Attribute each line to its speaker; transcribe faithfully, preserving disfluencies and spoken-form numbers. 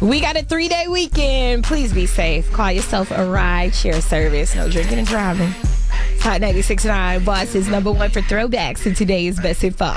Speaker 1: We got a three-day weekend. Please be safe. Call yourself a ride share service. No drinking and driving. Hot ninety-six point nine, Boss is number one for throwbacks in today's Best Hit five.